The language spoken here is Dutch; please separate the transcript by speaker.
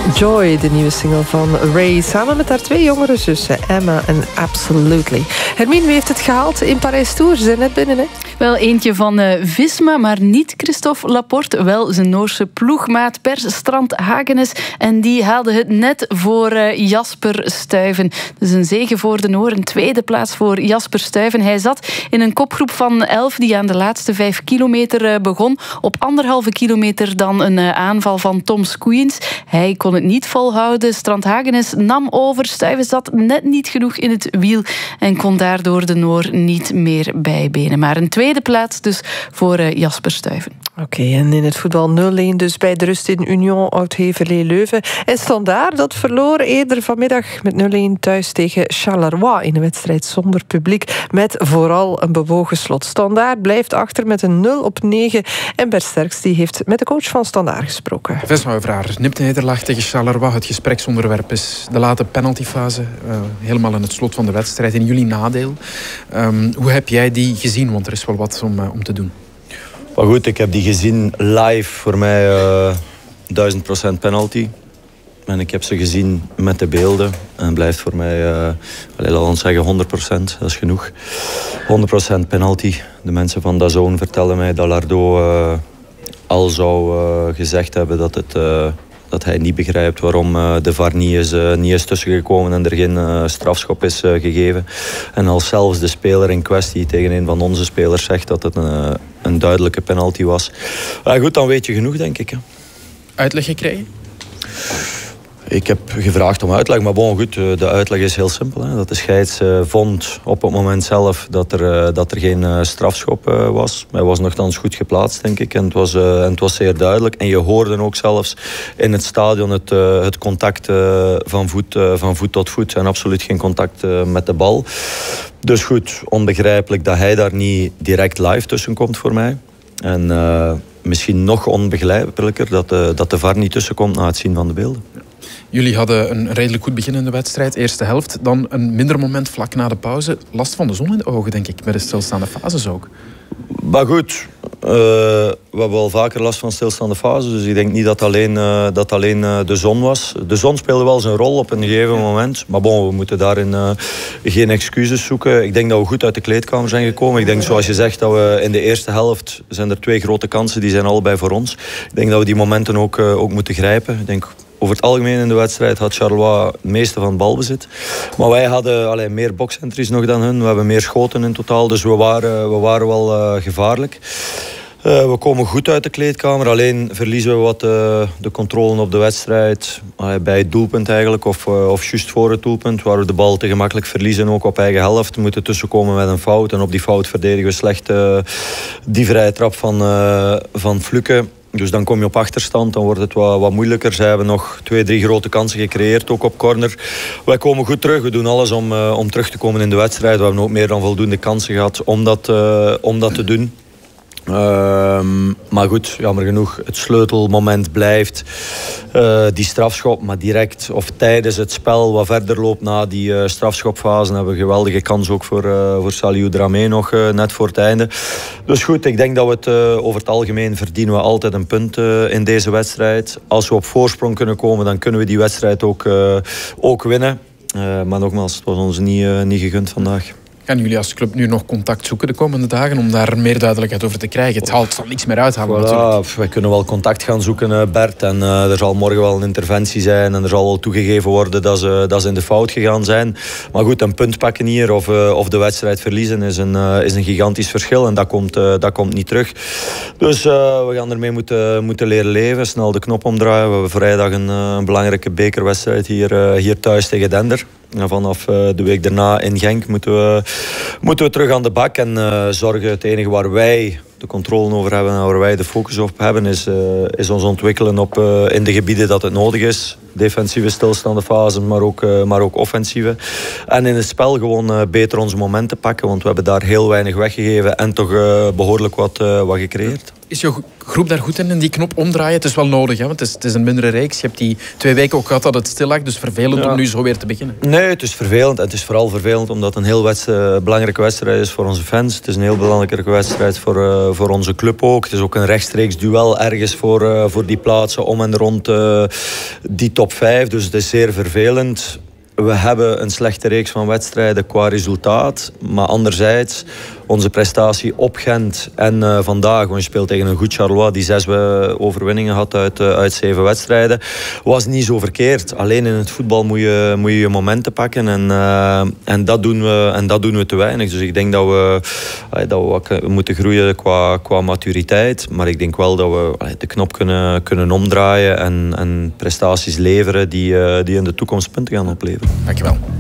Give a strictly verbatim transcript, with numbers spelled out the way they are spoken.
Speaker 1: Joy, de nieuwe single van Ray, samen met haar twee jongere zussen, Emma en Absolutely. Hermine, wie heeft het gehaald in Parijs-Tours? Ze zijn net binnen, hè?
Speaker 2: Wel eentje van uh, Visma, maar niet Christophe Laporte. Wel zijn Noorse ploegmaat Per Strand Hagenes. En die haalde het net voor uh, Jasper Stuyven. Dus een zege voor de Noor, een tweede plaats voor Jasper Stuyven. Hij zat in een kopgroep van elf die aan de laatste vijf kilometer uh, begon. Op anderhalve kilometer dan een uh, aanval van Tom Squeens. Hij kon het niet volhouden. Strand Hagenes nam over. Stuyven zat net niet genoeg in het wiel en kon daardoor de Noor niet meer bijbenen. Maar een tweede plaats dus voor uh, Jasper Stuyven.
Speaker 1: Oké, okay, en in het voetbal nul-een dus bij de rust in Union Oud-Heverlee-Leuven. En Standaard, dat verloor eerder vanmiddag met nul-een thuis tegen Charleroi in een wedstrijd zonder publiek, met vooral een bewogen slot. Standaard blijft achter met een nul op negen en Bert Sterks die heeft met de coach van Standaard gesproken.
Speaker 3: Vesma-Vraar, nipt nederlaag tegen Charleroi. Het gespreksonderwerp is de late penaltyfase, uh, helemaal in het slot van de wedstrijd, in jullie nadeel. Um, hoe heb jij die gezien? Want er is wel wat om, uh, om te doen.
Speaker 4: Maar goed, ik heb die gezien live, voor mij uh, duizend procent penalty. En ik heb ze gezien met de beelden. En het blijft voor mij, uh, laten we ons zeggen, honderd procent. Dat is genoeg. honderd procent penalty. De mensen van D A Z N vertellen mij dat Lardo uh, al zou uh, gezegd hebben dat het... Uh, dat hij niet begrijpt waarom uh, de V A R niet is, uh, niet is tussengekomen en er geen uh, strafschop is uh, gegeven. En als zelfs de speler in kwestie tegen een van onze spelers zegt dat het een, uh, een duidelijke penalty was. Uh, goed, dan weet je genoeg, denk ik. Hè.
Speaker 3: Uitleg gekregen?
Speaker 4: Ik heb gevraagd om uitleg, maar bon, goed, de uitleg is heel simpel. Hè. Dat de scheids uh, vond op het moment zelf dat er, uh, dat er geen uh, strafschop uh, was. Hij was nogthans goed geplaatst, denk ik. En het was, uh, en het was zeer duidelijk. En je hoorde ook zelfs in het stadion het, uh, het contact uh, van, voet, uh, van voet tot voet. En absoluut geen contact uh, met de bal. Dus goed, onbegrijpelijk dat hij daar niet direct live tussen komt voor mij. En uh, misschien nog onbegrijpelijker dat de, dat de V A R niet tussenkomt na het zien van de beelden.
Speaker 3: Jullie hadden een redelijk goed begin in de wedstrijd, eerste helft. Dan een minder moment vlak na de pauze. Last van de zon in de ogen, denk ik, met de stilstaande fases ook.
Speaker 4: Maar goed, uh, we hebben wel vaker last van stilstaande fases. Dus ik denk niet dat alleen, uh, dat alleen uh, de zon was. De zon speelde wel zijn rol op een gegeven moment. Maar bon, we moeten daarin uh, geen excuses zoeken. Ik denk dat we goed uit de kleedkamer zijn gekomen. Ik denk, zoals je zegt, dat we in de eerste helft zijn er twee grote kansen. Die zijn allebei voor ons. Ik denk dat we die momenten ook, uh, ook moeten grijpen. Ik denk... Over het algemeen in de wedstrijd had Charleroi het meeste van het balbezit. Maar wij hadden allee, meer boxentries nog dan hun. We hebben meer schoten in totaal. Dus we waren, we waren wel uh, gevaarlijk. Uh, we komen goed uit de kleedkamer. Alleen verliezen we wat uh, de controle op de wedstrijd. Allee, bij het doelpunt eigenlijk. Of, uh, of juist voor het doelpunt. Waar we de bal te gemakkelijk verliezen. Ook op eigen helft. We moeten tussenkomen met een fout. En op die fout verdedigen we slecht uh, die vrije trap van, uh, van Fluke. Dus dan kom je op achterstand, dan wordt het wat, wat moeilijker. Zij hebben nog twee, drie grote kansen gecreëerd, ook op corner. Wij komen goed terug, we doen alles om, uh, om terug te komen in de wedstrijd. We hebben ook meer dan voldoende kansen gehad om dat, uh, om dat te doen. Uh, maar goed, jammer genoeg, het sleutelmoment blijft uh, die strafschop. Maar direct of tijdens het spel wat verder loopt na die uh, strafschopfase hebben we een geweldige kans ook voor, uh, voor Saliou Dramé nog uh, net voor het einde. Dus goed, ik denk dat we het uh, over het algemeen verdienen we altijd een punt uh, in deze wedstrijd. Als we op voorsprong kunnen komen, dan kunnen we die wedstrijd ook, uh, ook winnen. Uh, maar nogmaals, het was ons niet, uh, niet gegund vandaag.
Speaker 3: Gaan jullie als club nu nog contact zoeken de komende dagen om daar meer duidelijkheid over te krijgen? Het, haalt, het zal niks meer uithalen
Speaker 4: voilà,
Speaker 3: natuurlijk.
Speaker 4: Wij kunnen wel contact gaan zoeken, Bert. En uh, er zal morgen wel een interventie zijn. En er zal wel toegegeven worden dat ze, dat ze in de fout gegaan zijn. Maar goed, een punt pakken hier of, uh, of de wedstrijd verliezen is een, uh, is een gigantisch verschil. En dat komt, uh, dat komt niet terug. Dus uh, we gaan ermee moeten, moeten leren leven. Snel de knop omdraaien. We hebben vrijdag een, uh, een belangrijke bekerwedstrijd hier, uh, hier thuis tegen Dender. En vanaf uh, de week daarna in Genk moeten we, moeten we terug aan de bak. En uh, zorgen, het enige waar wij de controle over hebben en waar wij de focus op hebben, is, uh, is ons ontwikkelen op, uh, in de gebieden dat het nodig is. Defensieve stilstaande fasen, maar ook, uh, maar ook offensieve. En in het spel gewoon uh, beter onze momenten pakken, want we hebben daar heel weinig weggegeven en toch uh, behoorlijk wat, uh, wat gecreëerd.
Speaker 3: Is jouw groep daar goed in, in die knop omdraaien? Het is wel nodig, hè? Want het is, het is een mindere reeks. Je hebt die twee weken ook gehad dat het stil lag, dus vervelend ja. om nu zo weer te beginnen.
Speaker 4: Nee, het is vervelend. En het is vooral vervelend omdat het een heel wedstrijd, belangrijke wedstrijd is voor onze fans. Het is een heel belangrijke wedstrijd voor, uh, voor onze club ook. Het is ook een rechtstreeks duel ergens voor, uh, voor die plaatsen om en rond uh, die top top vijf, dus het is zeer vervelend. We hebben een slechte reeks van wedstrijden qua resultaat. Maar anderzijds, onze prestatie op Gent en uh, vandaag, want je speelt tegen een goed Charleroi die zes uh, overwinningen had uit, uh, uit zeven wedstrijden, was niet zo verkeerd. Alleen in het voetbal moet je moet je, je momenten pakken en, uh, en, dat doen we, en dat doen we te weinig. Dus ik denk dat we, uh, dat we wat moeten groeien qua, qua maturiteit. Maar ik denk wel dat we uh, de knop kunnen, kunnen omdraaien en, en prestaties leveren die, uh, die in de toekomst punten gaan opleveren.
Speaker 3: Dankjewel.